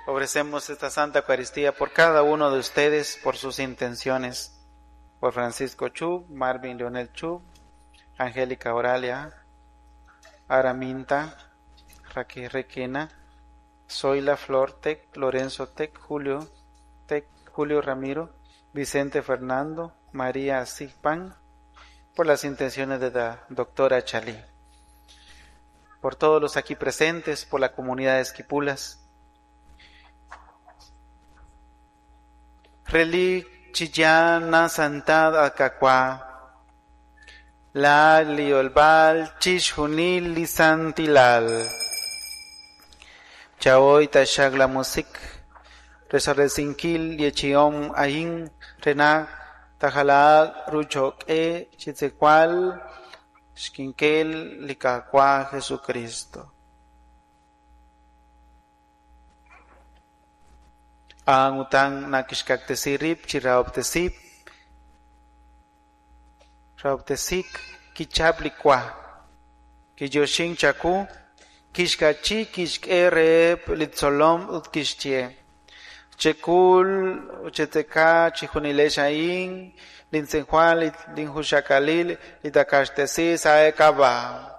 Ofrecemos esta Santa Eucaristía por cada uno de ustedes, por sus intenciones. Por Francisco Chub, Marvin Leonel Chub, Angélica Oralia, Araminta, Raquel Requena, Zoila Flor Tec, Lorenzo Tec, Julio Ramiro, Vicente Fernando, María Sigpan, por las intenciones de la doctora Chalí. Por todos los aquí presentes, por la comunidad de Esquipulas. Relic Chillana Santad Acacua, La Liolbal Chishunil Lisantilal, Chaoy Tashagla Musik, Resoresinkil Yechiom Ain, Rena Tajalad Ruchok Chitzequal, Shkinkel Likakwa Jesucristo. Ang utang nakishkaktesirip chiraoptesip raoptesik kichaplikwa kiyoshin chaku kishkachi kishkerep litzolom utkishtie chekul ucheteka chihunileshain linsenjuan linjushakalil litakashtesi saekaba